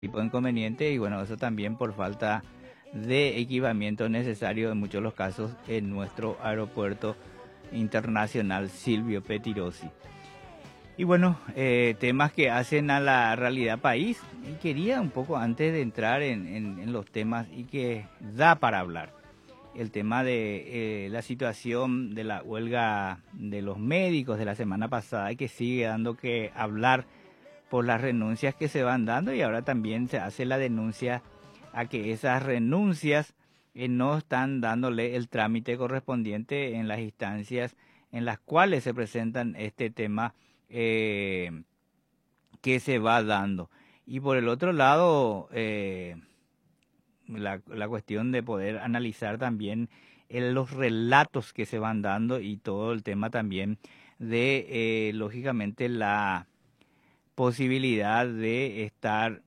tipo de inconveniente y bueno, eso también por falta de equipamiento necesario en muchos de los casos en nuestro aeropuerto internacional Silvio Pettirossi. Y bueno, temas que hacen a la realidad país. Y quería un poco antes de entrar en los temas y que da para hablar. El tema de la situación de la huelga de los médicos de la semana pasada y que sigue dando que hablar por las renuncias que se van dando y ahora también se hace la denuncia a que esas renuncias no están dándole el trámite correspondiente en las instancias en las cuales se presentan este tema que se va dando. Y por el otro lado, la cuestión de poder analizar también los relatos que se van dando y todo el tema también de, lógicamente, la posibilidad de estar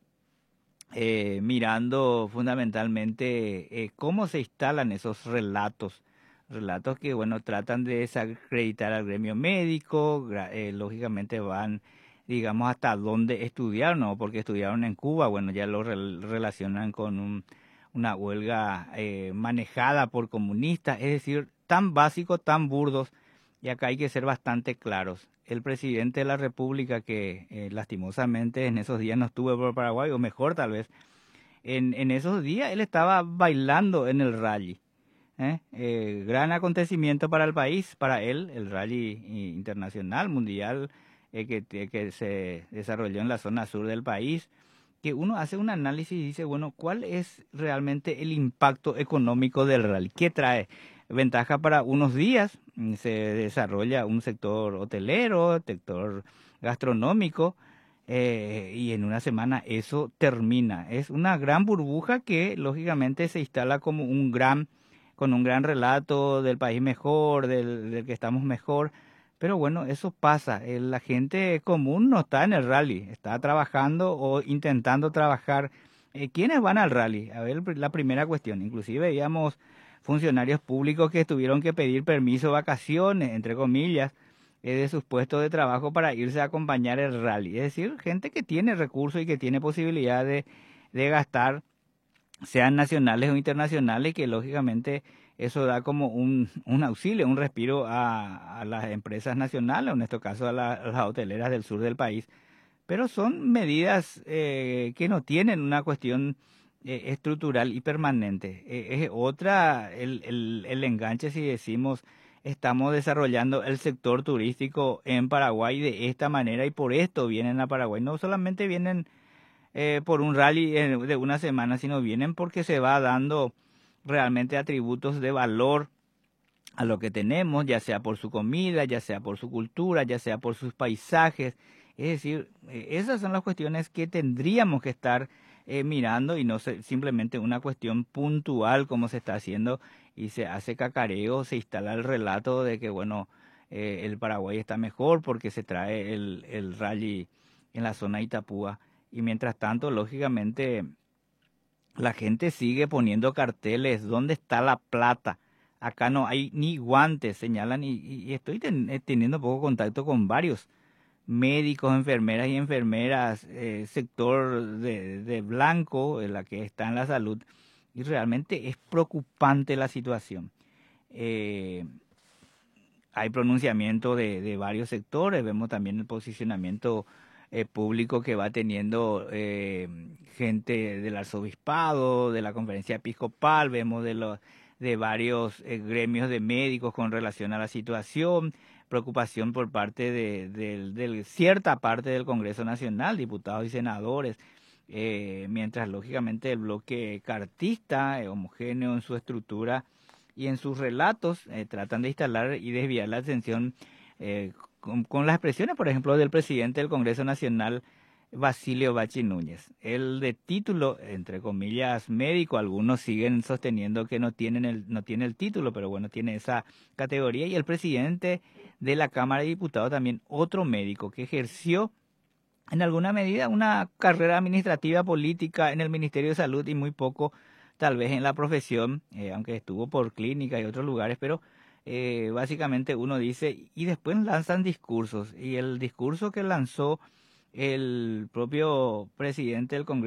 mirando fundamentalmente cómo se instalan esos relatos, relatos que bueno tratan de desacreditar al gremio médico, lógicamente van digamos hasta dónde estudiaron, ¿no? Porque estudiaron en Cuba, bueno ya lo relacionan con una huelga manejada por comunistas, es decir, tan básico, tan burdos, y acá hay que ser bastante claros. El presidente de la República, que lastimosamente en esos días no estuvo por Paraguay, o mejor tal vez, en esos días él estaba bailando en el rally. Gran acontecimiento para el país, para él, el rally internacional, mundial, que se desarrolló en la zona sur del país, que uno hace un análisis y dice, bueno, ¿cuál es realmente el impacto económico del rally? ¿Qué trae? Ventaja para unos días, se desarrolla un sector hotelero, sector gastronómico, y en una semana eso termina. Es una gran burbuja que lógicamente se instala como con un gran relato del país mejor, del que estamos mejor. Pero bueno, eso pasa. La gente común no está en el rally, está trabajando o intentando trabajar. ¿Quiénes van al rally? A ver, la primera cuestión. Inclusive veíamos funcionarios públicos que tuvieron que pedir permiso, vacaciones, entre comillas, de sus puestos de trabajo para irse a acompañar el rally. Es decir, gente que tiene recursos y que tiene posibilidad de gastar, sean nacionales o internacionales, que lógicamente eso da como un auxilio, un respiro a las empresas nacionales, o en este caso a las hoteleras del sur del país. Pero son medidas que no tienen una cuestión estructural y permanente. Es otra el enganche si decimos estamos desarrollando el sector turístico en Paraguay de esta manera y por esto vienen a Paraguay. No solamente vienen por un rally de una semana, sino vienen porque se va dando realmente atributos de valor a lo que tenemos, ya sea por su comida, ya sea por su cultura, ya sea por sus paisajes. Es decir, esas son las cuestiones que tendríamos que estar mirando y no simplemente una cuestión puntual como se está haciendo y se hace cacareo, se instala el relato de que, bueno, el Paraguay está mejor porque se trae el rally en la zona de Itapúa. Y mientras tanto, lógicamente, la gente sigue poniendo carteles, ¿dónde está la plata? Acá no hay ni guantes, señalan, y estoy teniendo poco contacto con varios médicos, enfermeras y enfermeras, sector de blanco, en la que está en la salud, y realmente es preocupante la situación. Eh, Hay pronunciamiento de varios sectores, vemos también el posicionamiento público que va teniendo gente del arzobispado, de la conferencia episcopal, vemos de varios gremios de médicos con relación a la situación, preocupación por parte de cierta parte del Congreso Nacional, diputados y senadores, mientras lógicamente el bloque cartista, homogéneo en su estructura, y en sus relatos tratan de instalar y desviar la atención con las expresiones, por ejemplo, del presidente del Congreso Nacional, Basilio Bachi Núñez. Él de título, entre comillas, médico, algunos siguen sosteniendo que no tiene el título, pero bueno, tiene esa categoría. Y el presidente de la Cámara de Diputados también, otro médico que ejerció en alguna medida una carrera administrativa política en el Ministerio de Salud y muy poco tal vez en la profesión, aunque estuvo por clínicas y otros lugares, pero básicamente uno dice, y después lanzan discursos, y el discurso que lanzó el propio presidente del Congreso